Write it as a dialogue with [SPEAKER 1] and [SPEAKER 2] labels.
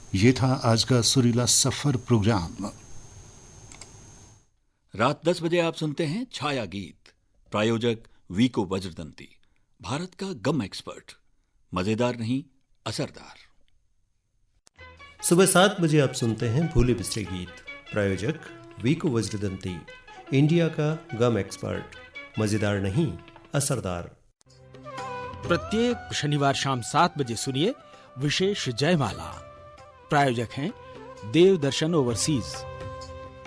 [SPEAKER 1] ये था आज का सुरीला सफर प्रोग्राम।
[SPEAKER 2] रात 10 बजे आप सुनते हैं छाया गीत। प्रायोजक वीको वज्रदंती, भारत का गम एक्सपर्ट। मजेदार नहीं, असरदार।
[SPEAKER 3] सुबह 7 बजे आप सुनते हैं भूले बिसरे गीत। प्रायोजक वीको वज्रदंती, इंडिया का गम एक्सपर्ट। मजेदार नहीं, असरदार।
[SPEAKER 4] प्रत्येक शनिवार शाम 7 बजे सुनिए विशेष जयमाला। प्रायोजक हैं देव दर्शन ओवरसीज।